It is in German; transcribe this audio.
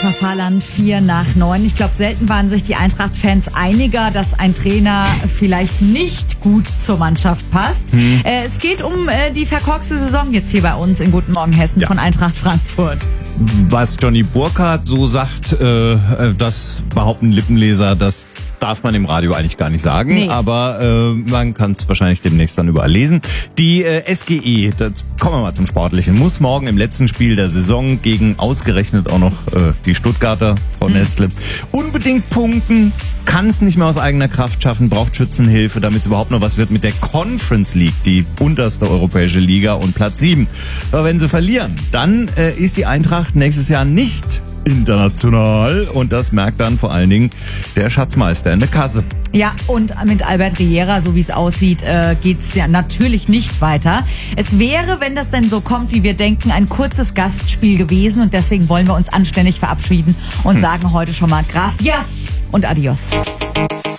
Pfefferland 4:09. Ich glaube, selten waren sich die Eintracht-Fans einiger, dass ein Trainer vielleicht nicht gut zur Mannschaft passt. Es geht um die verkorkste Saison jetzt hier bei uns in Guten Morgen Hessen von Eintracht Frankfurt. Was Johnny Burkhardt so sagt, das behaupten Lippenleser, das darf man im Radio eigentlich gar nicht sagen, Nee. aber man kann es wahrscheinlich demnächst dann überall lesen. Die SGE, kommen wir mal zum Sportlichen, muss morgen im letzten Spiel der Saison gegen ausgerechnet auch noch die Stuttgarter, Frau Nestle, unbedingt punkten, kann es nicht mehr aus eigener Kraft schaffen, braucht Schützenhilfe, damit es überhaupt noch was wird mit der Conference League, die unterste europäische Liga und Platz 7. Aber wenn sie verlieren, dann ist die Eintracht nächstes Jahr nicht international und das merkt dann vor allen Dingen der Schatzmeister in der Kasse. Ja, und mit Albert Riera, so wie es aussieht, geht's ja natürlich nicht weiter. Es wäre, wenn das denn so kommt, wie wir denken, ein kurzes Gastspiel gewesen und deswegen wollen wir uns anständig verabschieden und sagen heute schon mal Gracias und Adios.